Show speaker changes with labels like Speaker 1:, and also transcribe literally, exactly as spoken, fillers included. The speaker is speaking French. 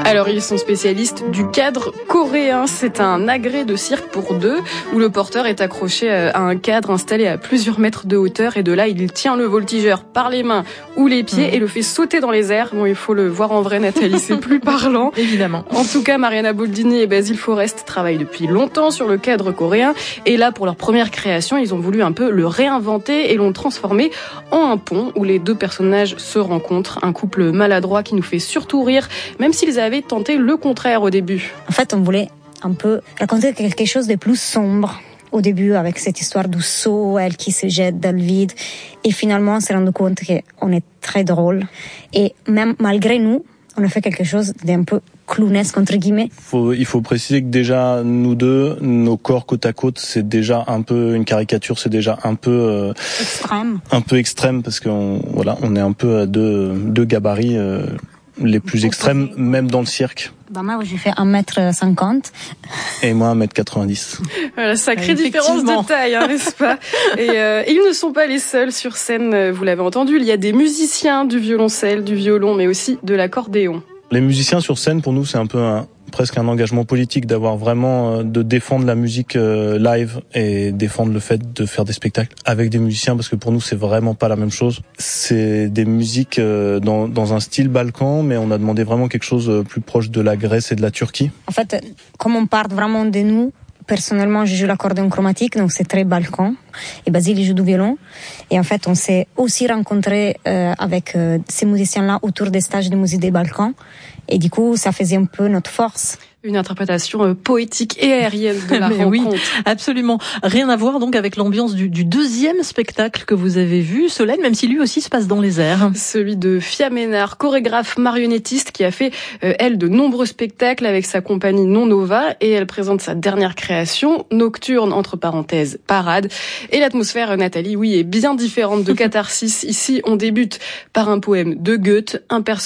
Speaker 1: Alors ils sont spécialistes du cadre coréen. C'est un agrès de cirque pour deux où le porteur est accroché à un cadre installé à plusieurs mètres de hauteur et de là il tient le voltigeur par les mains ou les pieds mmh. et le fait sauter dans les airs. Bon, il faut le voir en vrai, Nathalie, c'est plus parlant.
Speaker 2: Évidemment.
Speaker 1: En tout cas, Mariana Boldini et Basile Forest travaillent depuis longtemps sur le cadre coréen et là pour leur première création, ils ont voulu un peu le réinventer et l'ont transformé en un pont où les deux personnages se rencontrent, un couple maladroit qui nous fait surtout rire, même s'ils avaient tenté le contraire au début.
Speaker 3: En fait, on voulait un peu raconter quelque chose de plus sombre au début avec cette histoire du saut, elle qui se jette dans le vide. Et finalement, on s'est rendu compte qu'on est très drôle. Et même malgré nous, on a fait quelque chose d'un peu clownesque, entre guillemets.
Speaker 4: Faut, il faut préciser que déjà, nous deux, nos corps côte à côte, c'est déjà un peu une caricature, c'est déjà un peu... Euh,
Speaker 3: extrême.
Speaker 4: Un peu extrême, parce qu'on voilà, on est un peu à deux, deux gabarits euh, les plus extrêmes, même dans le cirque.
Speaker 3: Bah moi, j'ai fait un mètre cinquante.
Speaker 4: Et moi, un mètre quatre-vingt-dix.
Speaker 1: Voilà, sacrée différence de taille, hein, n'est-ce pas? Et euh, ils ne sont pas les seuls sur scène, vous l'avez entendu. Il y a des musiciens du violoncelle, du violon, mais aussi de l'accordéon.
Speaker 4: Les musiciens sur scène, pour nous, c'est un peu un, presque un engagement politique d'avoir vraiment, de défendre la musique live et défendre le fait de faire des spectacles avec des musiciens, parce que pour nous, c'est vraiment pas la même chose. C'est des musiques dans, dans un style balkan, mais on a demandé vraiment quelque chose plus proche de la Grèce et de la Turquie.
Speaker 3: En fait, comme on part vraiment de nous, personnellement, je joue l'accordéon chromatique, donc c'est très balkan. Et Basile, il joue du violon. Et en fait, on s'est aussi rencontrés euh, avec euh, ces musiciens-là autour des stages de musique des Balkans. Et du coup, ça faisait un peu notre force.
Speaker 1: Une interprétation euh, poétique et aérienne de la
Speaker 2: Mais
Speaker 1: rencontre.
Speaker 2: Oui, absolument. Rien à voir donc avec l'ambiance du, du deuxième spectacle que vous avez vu, Solène, même si lui aussi se passe dans les airs.
Speaker 1: Celui de Fia Ménard, chorégraphe marionnettiste qui a fait, euh, elle, de nombreux spectacles avec sa compagnie Non Nova, et elle présente sa dernière création, Nocturne, entre parenthèses, parade. Et l'atmosphère, Nathalie, oui, est bien différente de Catharsis. Ici, on débute par un poème de Goethe, un personnage